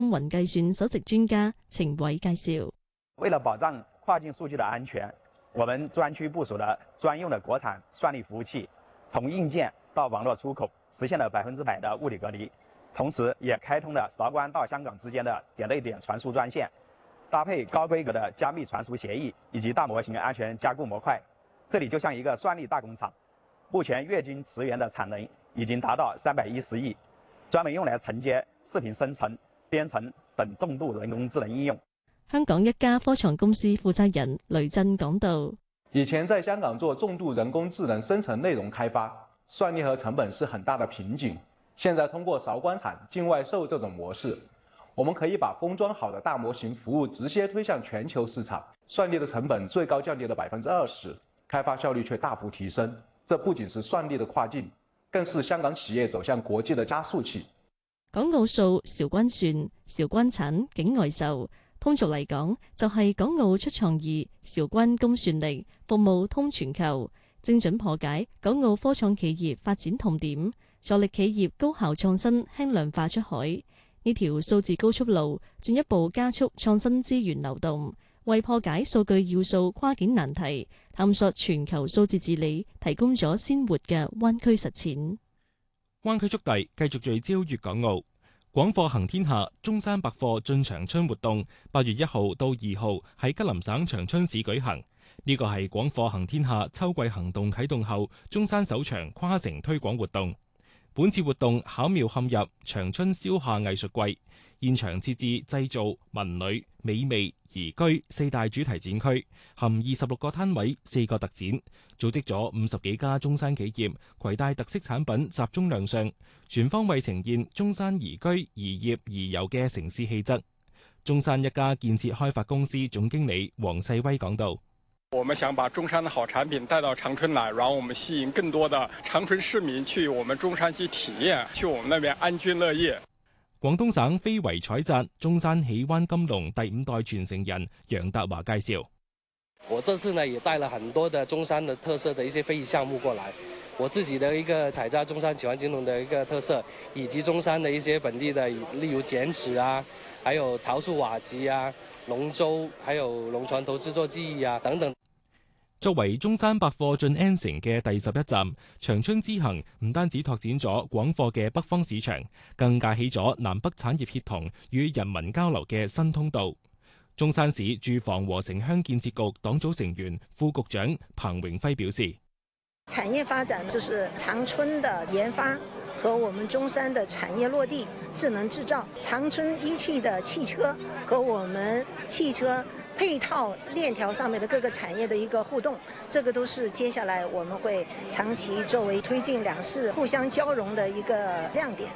雲計算首席專家程偉介紹， 為了保障跨境數據的安全，我們專區部署了專用的國產算力服務器，從硬件到網絡出口實現了100%的物理隔離，同時也開通了韶關到香港之間的點對點傳輸專線，搭配高規格的加密傳輸協議以及大模型安全加固模塊，這裡就像一個算力大工廠。目前月均馳援的產能已經達到310億，專門用來承接視頻生成、編程等重度人工智能應用。 香港一家科創公司負責人雷震講道： 以前在香港做重度人工智能生成內容開發，算力和成本是很大的瓶頸。現在通過韶關產境外售這種模式，我們可以把封裝好的大模型服務直接推向全球市場，算力的成本最高降低了20%，開發效率卻大幅提升。這不僅是算力的跨境，更是香港企業走向國際的加速器。 港澳數、韶關算、韶關產、境外售，通俗嚟講就係港澳出創意，韶關供算力，服務通全球，精準破解港澳科創企業發展痛點，助力企業高效創新、輕量化出海。呢條數字高速路進一步加速創新資源流動，為破解數據要素跨境難題，探索全球數字治理，提供咗鮮活嘅灣區實踐。 灣區速遞繼續聚焦粵港澳，廣貨行天下中山百貨進長春活動8月1號到2號喺吉林省長春市舉行。呢個係廣貨行天下秋季行動啟動後中山首場跨城推廣活動。本次活動巧妙嵌入長春消夏藝術季，現場設置製造、文旅、美味、宜居4大主題展區，含26個攤位、4個特展，組織咗50幾家中山企業，攜帶特色產品集中亮相，全方位呈現中山宜居、宜業、宜遊嘅城市氣質。中山一家建設開發公司總經理黃世威講道： 我們想把中山的好產品帶到長春來，然後我們吸引更多的長春市民去我們中山去體驗，去我們那邊安居樂業。 廣東省非遺採摘中山喜灣金龍第5代傳承人楊達華介紹： 我這次呢也帶了很多的中山的特色的一些非遺項目過來，我自己的一個採摘中山喜灣金龍的一個特色，以及中山的一些本地的，例如剪紙啊，還有陶塑瓦集啊、龍舟，還有龍船頭製作技藝啊等等。 作為中山百貨進 N 城嘅第11站，長春之行唔單止拓展咗廣貨嘅北方市場，更架起咗南北產業協同與人民交流嘅新通道。中山市住房和城鄉建設局黨組成員、副局長彭榮輝表示： 產業發展就是長春的研發和我們中山的產業落地、智能製造，長春一汽的汽車和我們汽車配套鏈條上面的各個產業的一個互動，這個都是接下來我們會長期作為推進兩市互相交融的一個亮點。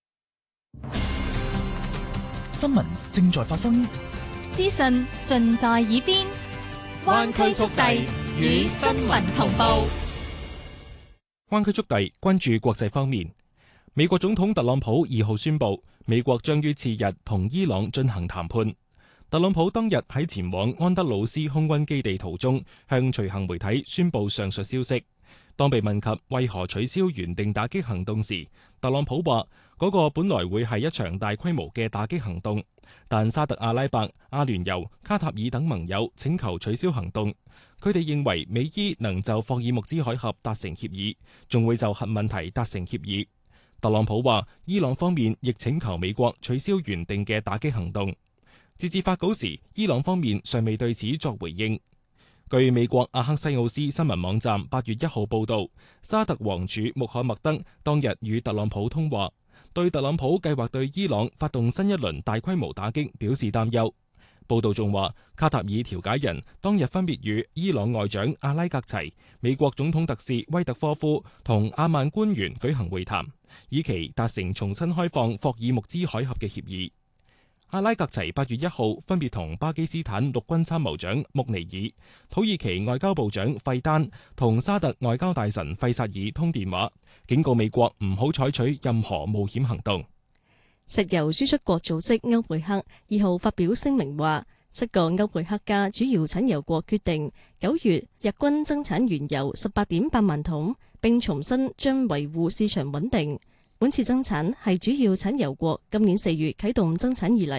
新聞正在發生， 資訊盡在耳邊，灣區速遞與新聞同步。 灣區速遞關注國際方面，美國總統特朗普2號宣布，美國將於次日同伊朗進行談判。特朗普當日喺前往安德魯斯空軍基地途中，向隨行媒體宣布上述消息。當被問及為何取消原定打擊行動時，特朗普話嗰個本來會係一場大規模嘅打擊行動，但沙特阿拉伯、阿聯酋、卡塔爾等盟友請求取消行動。佢哋認為美伊能就霍爾木茲海峽達成協議，仲會就核問題達成協議。特朗普話伊朗方面亦請求美國取消原定嘅打擊行動。截至發稿時，伊朗方面尚未對此作回應。據美國阿克西奧斯新聞網站8月1號報道，沙特王儲穆罕默德當日與特朗普通話，對特朗普計劃對伊朗發動新一輪大規模打擊表示擔憂。報道仲話，卡塔爾調解人當日分別與伊朗外長阿拉格齊、美國總統特使威特科夫同阿曼官員舉行會談，以期達成重新開放霍爾木茲海峽嘅協議。阿拉格齊8月1號分別同巴基斯坦陸軍參謀長穆尼爾、土耳其外交部長費丹同沙特外交大臣費薩爾通電話，警告美國唔好採取任何冒險行動。 石油輸出國組織歐佩克2號發表聲明話，7個歐佩克嘅主要產油國決定9月日均增產原油18.8萬桶，並重申將維護市場穩定。 本次增產係主要產油國今年4月啟動增產以嚟